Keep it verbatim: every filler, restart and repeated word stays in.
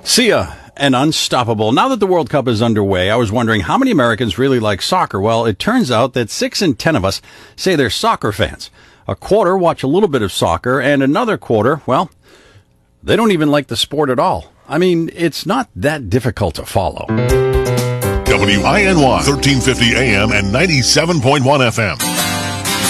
Sia and Unstoppable. Now that the World Cup is underway, I was wondering how many Americans really like soccer. Well, it turns out that six in ten of us say they're soccer fans. A quarter watch a little bit of soccer, and another quarter, well, they don't even like the sport at all. I mean, it's not that difficult to follow. W I N Y, thirteen fifty A M and ninety-seven point one F M.